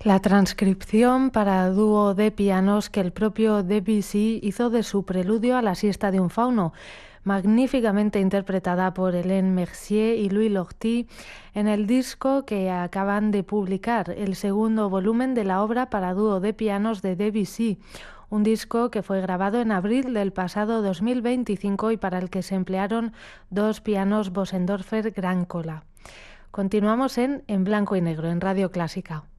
La transcripción para dúo de pianos que el propio Debussy hizo de su preludio a la siesta de un fauno, magníficamente interpretada por Hélène Mercier y Louis Lorty en el disco que acaban de publicar, el segundo volumen de la obra para dúo de pianos de Debussy, un disco que fue grabado en abril del pasado 2025 y para el que se emplearon dos pianos Bosendorfer Gran Cola. Continuamos en Blanco y Negro, en Radio Clásica.